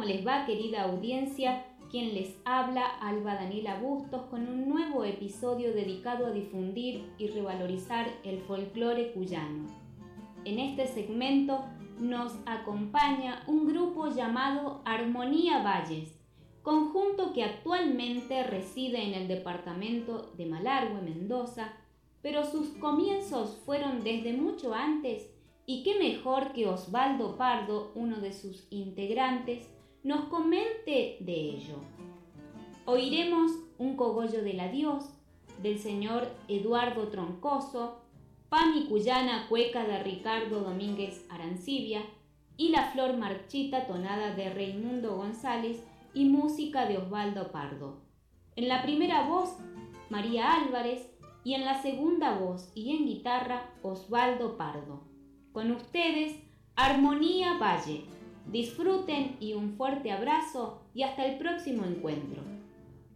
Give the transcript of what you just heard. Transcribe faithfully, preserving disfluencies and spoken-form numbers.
les va, querida audiencia? Quien les habla, Alba Daniela Bustos, con un nuevo episodio dedicado a difundir y revalorizar el folclore cuyano. En este segmento nos acompaña un grupo llamado Armonía Valles, conjunto que actualmente reside en el departamento de Malargüe, Mendoza, pero sus comienzos fueron desde mucho antes, y qué mejor que Osvaldo Pardo, uno de sus integrantes, nos comente de ello. Oiremos un cogollo del adiós del señor Eduardo Troncoso, Pami Cuyana, cueca de Ricardo Domínguez Arancibia, y La Flor Marchita, tonada de Raimundo González y música de Osvaldo Pardo. En la primera voz, María Álvarez, y en la segunda voz y en guitarra, Osvaldo Pardo. Con ustedes, Armonía Valle. Disfruten y un fuerte abrazo y hasta el próximo encuentro.